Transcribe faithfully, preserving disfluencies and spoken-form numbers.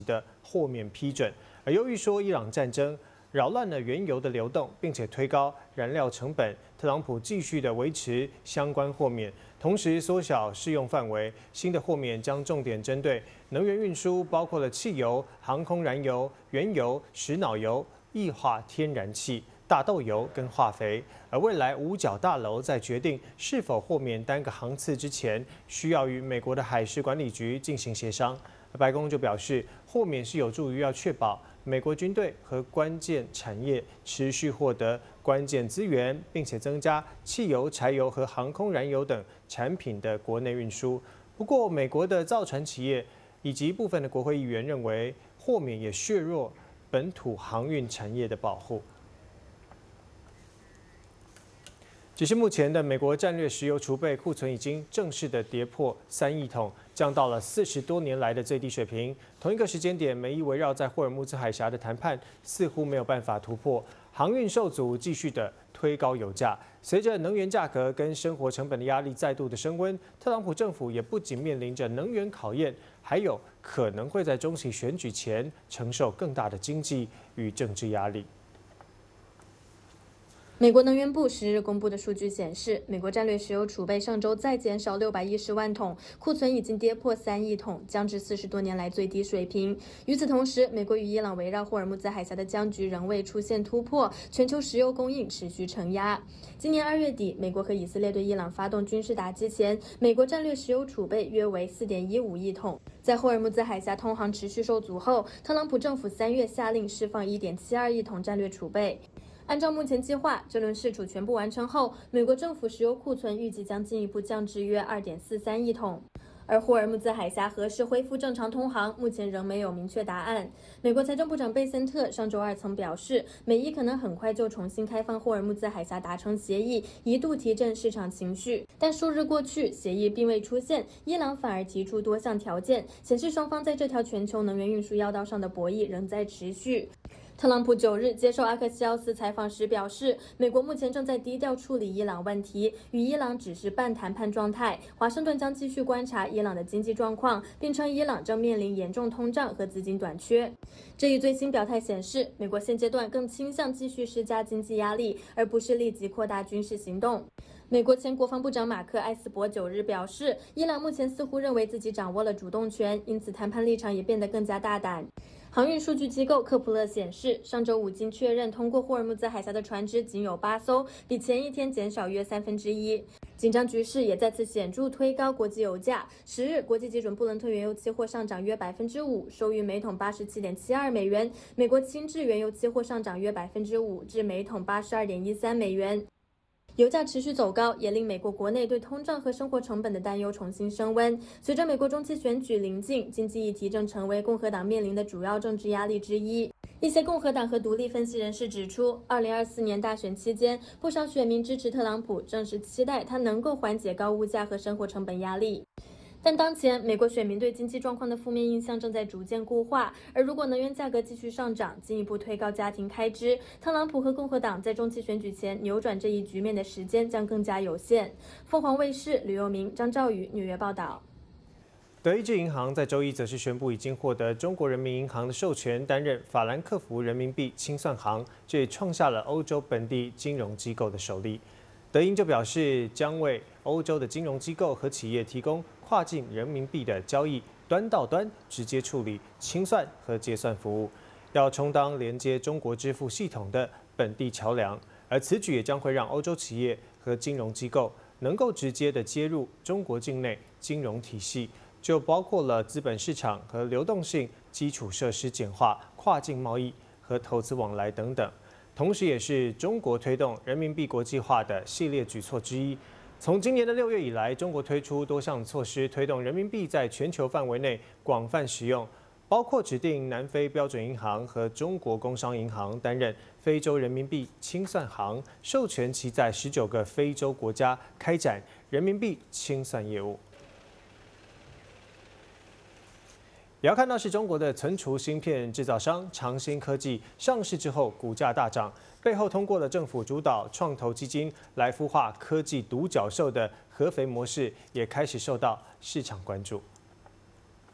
的豁免批准。而由于说伊朗战争扰乱了原油的流动，并且推高燃料成本，特朗普继续的维持相关豁免，同时缩小适用范围。新的豁免将重点针对能源运输，包括了汽油、航空燃油、原油、石脑油、液化天然气、大豆油跟化肥。而未来五角大楼在决定是否豁免单个航次之前，需要与美国的海事管理局进行协商。白宫就表示，豁免是有助于要确保美国军队和关键产业持续获得关键资源，并且增加汽油、柴油和航空燃油等产品的国内运输。不过，美国的造船企业以及部分的国会议员认为，豁免也削弱本土航运产业的保护。只是目前的美国战略石油储备库存已经正式的跌破三亿桶，降到了四十多年来的最低水平。同一个时间点，美伊围绕在霍尔木兹海峡的谈判似乎没有办法突破，航运受阻，继续的推高油价。随着能源价格跟生活成本的压力再度的升温，特朗普政府也不仅面临着能源考验，还有可能会在中期选举前承受更大的经济与政治压力。 美国能源部十日公布的数据显示，美国战略石油储备上周再减少六百一十万桶，库存已经跌破三亿桶，降至四十多年来最低水平。与此同时，美国与伊朗围绕霍尔木兹海峡的僵局仍未出现突破，全球石油供应持续承压。今年二月底，美国和以色列对伊朗发动军事打击前，美国战略石油储备约为四点一五亿桶。在霍尔木兹海峡通航持续受阻后，特朗普政府三月下令释放一点七二亿桶战略储备。按照目前计划，这轮释储全部完成后，美国政府石油库存预计将进一步降至约 二点四三亿桶。而霍尔木兹海峡何时恢复正常通航，目前仍没有明确答案。美国财政部长贝森特上周二曾表示，美伊可能很快就重新开放霍尔木兹海峡达成协议，一度提振市场情绪。但数日过去，协议并未出现，伊朗反而提出多项条件，显示双方在这条全球能源运输要道上的博弈仍在持续。特朗普九日接受阿克西奥斯采访时表示，美国目前正在低调处理伊朗问题，与伊朗只是半谈判状态。华盛顿将继续观察伊朗的经济状况，并称伊朗正面临严重通胀和资金短缺。这一最新表态显示，美国现阶段更倾向继续施加经济压力，而不是立即扩大军事行动。美国前国防部长马克·埃斯伯九日表示，伊朗目前似乎认为自己掌握了主动权，因此谈判立场也变得更加大胆。航运数据机构科普勒显示，上周五经确认通过霍尔木兹海峡的船只仅有八艘，比前一天减少约三分之一。紧张局势也再次显著推高国际油价。十日，国际基准布伦特原油期货上涨约百分之五，收于每桶八十七点七二美元；美国轻质原油期货上涨约百分之五，至每桶八十二点一三美元。油价持续走高，也令美国国内对通胀和生活成本的担忧重新升温。随着美国中期选举临近，经济议题正成为共和党面临的主要政治压力之一。一些共和党和独立分析人士指出，二零二四年大选期间，不少选民支持特朗普，正是期待他能够缓解高物价和生活成本压力。但当前美国选民对经济状况的负面印象正在逐渐固化，而如果能源价格继续上涨，进一步推高家庭开支，特朗普和共和党在中期选举前扭转这一局面的时间将更加有限。凤凰卫视吕佑明、张兆宇纽约报道。 德意志银行在周一则是宣布，已经获得中国人民银行的授权，担任法兰克福人民币清算行，这也创下了欧洲本地金融机构的首例。德银就表示，将为欧洲的金融机构和企业提供跨境人民币的交易端到端直接处理清算和结算服务，要充当连接中国支付系统的本地桥梁。而此举也将会让欧洲企业和金融机构能够直接的接入中国境内金融体系，就包括了资本市场和流动性基础设施简化、跨境贸易和投资往来等等。同时，也是中国推动人民币国际化的系列举措之一。从今年的六月以来，中国推出多项措施，推动人民币在全球范围内广泛使用，包括指定南非标准银行和中国工商银行担任非洲人民币清算行，授权其在十九个非洲国家开展人民币清算业务。也要看到是中国的存储芯片制造商长兴科技上市之后股价大涨，背后通过了政府主导创投基金来孵化科技独角兽的合肥模式，也开始受到市场关注。